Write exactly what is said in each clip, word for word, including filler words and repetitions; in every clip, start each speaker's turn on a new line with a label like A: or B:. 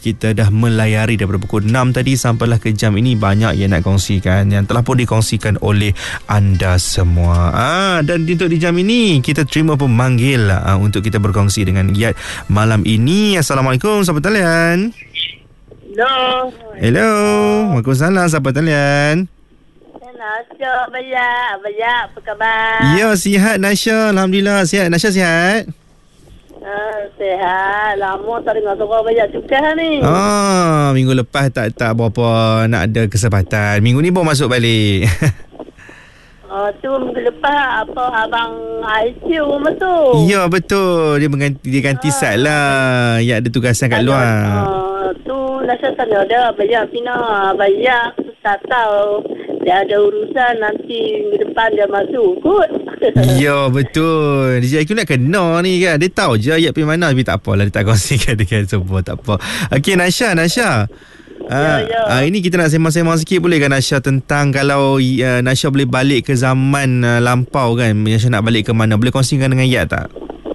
A: kita dah melayari daripada pukul enam tadi sampailah ke jam ini. Banyak yang nak kongsikan, yang telah pun dikongsikan oleh anda semua. Ah, dan untuk di jam ini kita terima pemanggil ah, untuk kita berkongsi dengan Yat malam ini. Assalamualaikum, sahabat talian.
B: Hello.
A: Hello. Waalaikumsalam, sahabat talian.
B: Nasya, Abaya, Abaya, apa khabar?
A: Ya, sihat Nasya. Alhamdulillah, sihat. Nasya sihat?
B: Uh, sihat. Lama tak dengar suara Abaya juga ni.
A: Ah, minggu lepas tak tak berapa nak ada kesempatan. Minggu ni baru masuk balik.
B: Oh, tu minggu lepas apa abang I C U masuk.
A: Ya, betul. Dia mengganti dia ganti uh, sat lah. Ya, ada tugasan kat luar.
B: Uh, tu Nasya tanya dia, Abaya Pina, Abaya tak tahu. Dia ada urusan nanti minggu depan dia masuk kot.
A: Ya, betul. D J Q nak kena ni kan. Dia tahu je ayat pergi mana. Tapi tak apalah, dia tak kongsikan dengan semua. Tak apa. Okey, Nasya, Nasya. Uh,
B: ya, ya.
A: Uh, ini kita nak sembang-sembang sikit boleh kan Nasya, tentang kalau uh, Nasya boleh balik ke zaman uh, lampau kan. Nasya nak balik ke mana? Boleh kongsikan dengan Yat tak?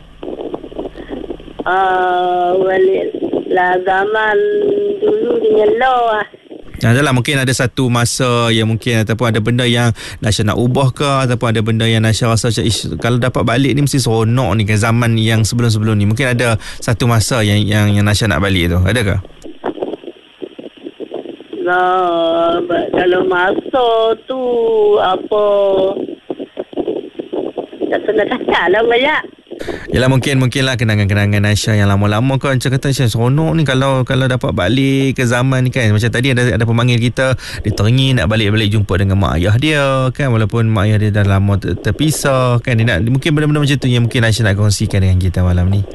B: Uh, balik lah zaman dulu dengan law lah.
A: Adalah mungkin ada satu masa yang mungkin ataupun ada benda yang Nasya nak ubah ke, ataupun ada benda yang Nasya rasa macam ish, kalau dapat balik ni mesti seronok ni kan zaman yang sebelum-sebelum ni. Mungkin ada satu masa yang yang, yang Nasya nak balik tu. Adakah?
B: Nah, kalau masa tu apa tak senang kacau lah banyak.
A: Yalah, mungkin mungkin lah kenangan-kenangan Nasya yang lama-lama kan. Macam kata Nasya seronok ni kalau kalau dapat balik ke zaman ni kan. Macam tadi ada ada pemanggil kita, dia teringin nak balik-balik jumpa dengan mak ayah dia kan, walaupun mak ayah dia dah lama ter- terpisah kan. Dia nak, mungkin benda-benda macam tu yang mungkin Nasya nak kongsikan dengan kita malam ni.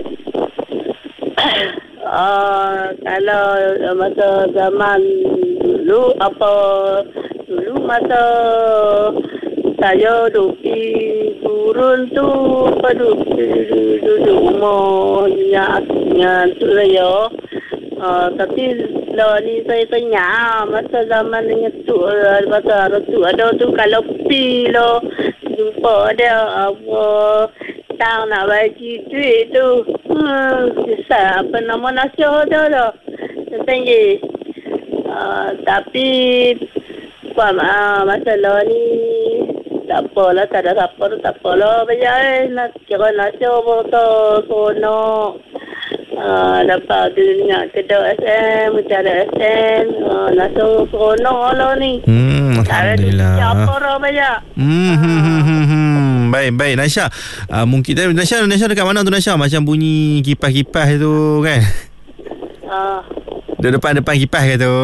B: Uh, kalau masa zaman dulu apa dulu masa saya duduk di turun tu pada duduk rumah yang tu lah ya. Uh, tapi lah ni saya tanya masa zaman dengan tu masa tu ada tu kalau pi lah jumpa dia apa tang nak bagi duit tu. Hmm, kisah apa nama nasihat dia lah. Tanya. Uh, tapi apa uh, masalah ni tak apalah, tak ada siapa tu tak apalah. Bayar nak kira nasihat apa tu seronok. Uh, dapat dengar kedai S M, bicara S M, uh, nasihat seronok lah ni.
A: Hmm, Alhamdulillah.
B: Siapa lah bayar.
A: Hmm, hmm, hmm, hmm, hmm. Baik, baik Nasya. Uh, mungkin Nasya, Nasya dekat mana tu Nasya? Macam bunyi kipas-kipas tu kan?
B: Ah.
A: Uh. Depan-depan kipas ke tu?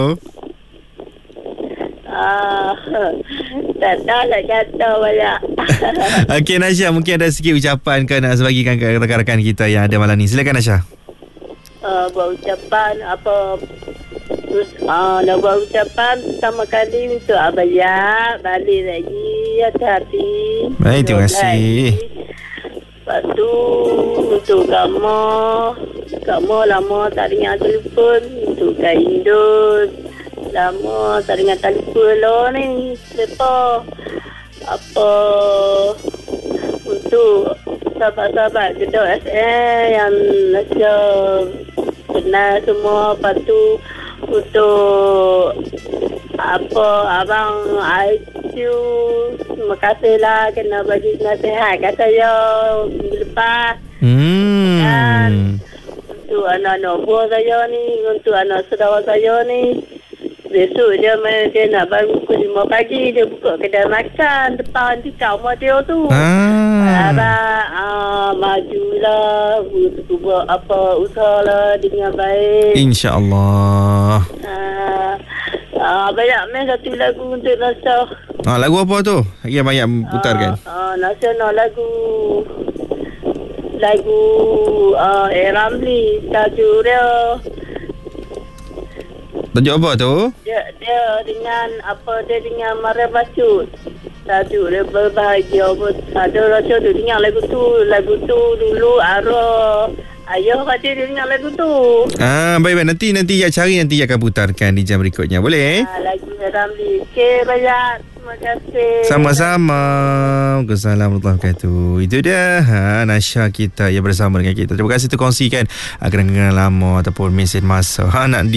B: Ah, tak tahu nak kata banyak.
A: Okey Nasya, mungkin ada sikit ucapan ke nak sebagikan ke rakan-rakan kita yang ada malam ni. Silakan Nasya.
B: Uh, buat ucapan apa terus uh, nak buat ucapan pertama kali untuk Abaya balik lagi hati-hati.
A: Baik, terima kasih.
B: Lepas tu untuk kamu kamu lama tak dengar telefon, untuk Kak Indus lama tak dengar telefon lo ni. Lepas apa untuk sahabat-sahabat gedung S M yang Nasya kenal semua. Lepas tu untuk apa abang I C U, terima kasihlah kena bagi nasihat kat saya minggu lepas.
A: Hmm.
B: Dan untuk anak-anak buah saya ni, untuk anak saudara saya ni, besok dia dia nak bangun pukul lima pagi, dia buka kedai makan depan di rumah dia tu.
A: Ah.
B: Abang ah, majulah, buat apa usahalah dengan baik.
A: InsyaAllah.
B: Ah, ah, banyak main satu lagu untuk Nasya.
A: Ah, lagu apa tu? Yang banyak putarkan.
B: Ah, ah, Nasya nak lagu lagu ah, A. Ramli, tajuk dia.
A: Tajuk apa tu?
B: Dia dia dengan apa dia dengan Mara Bacut. Tajuk dia berbahagia. Ada rasa tu dengar lagu tu. Lagu tu dulu arwah ayah kata dia dengar lagu tu.
A: Ah, baik-baik. Nanti nanti ya cari, nanti ya akan putarkan di jam berikutnya. Boleh?
B: Ah, lagu Ramli. Okey, banyak. Terima kasih.
A: Sama-sama. Assalamualaikum warahmatullahi wabarakatuh. Itu dia ha, Nasya kita yang bersama dengan kita. Terima kasih tu kongsikan kenangan lama ataupun mesej masa. Ha, nak di